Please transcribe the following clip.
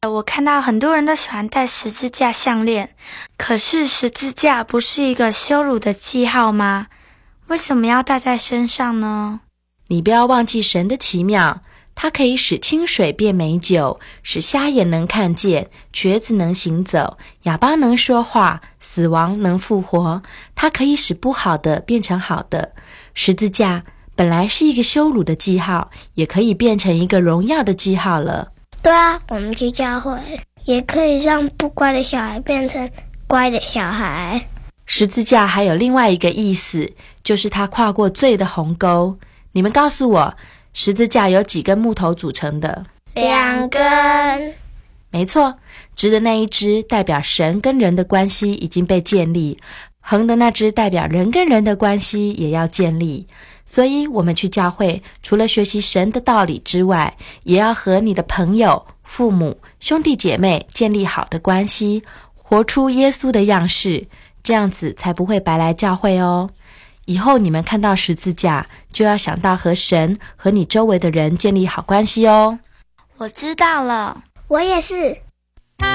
我看到很多人都喜欢戴十字架项链，可是十字架不是一个羞辱的记号吗？为什么要戴在身上呢？ 你不要忘记神的奇妙，它可以使清水变美酒，使瞎眼能看见，瘸子能行走，哑巴能说话，死亡能复活。它可以使不好的变成好的。十字架本来是一个羞辱的记号，也可以变成一个荣耀的记号了。 对啊，我们去教会也可以让不乖的小孩变成乖的小孩。 十字架还有另外一个意思，就是它跨过罪的鸿沟。你们告诉我，十字架有几根木头组成的 ？2根。 没错，直的那一支代表神跟人的关系已经被建立，横的那支代表人跟人的关系也要建立。所以我们去教会，除了学习神的道理之外，也要和你的朋友、父母、兄弟姐妹建立好的关系，活出耶稣的样式，这样子才不会白来教会哦。以后你们看到十字架，就要想到和神和你周围的人建立好关系哦。 我知道了。 我也是。